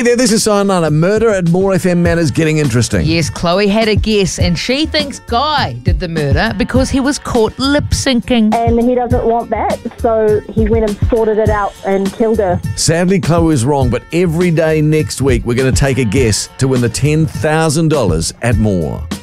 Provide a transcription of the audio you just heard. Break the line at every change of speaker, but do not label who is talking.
there, this is Cyanana. Murder at More FM Matters getting interesting.
Yes, Chloe had a guess, and she thinks Guy did the murder because he was caught lip-syncing.
And he doesn't want that, so he went and sorted it out and killed her.
Sadly, Chloe is wrong, but every day next week we're going to take a guess to win the $10,000 at More.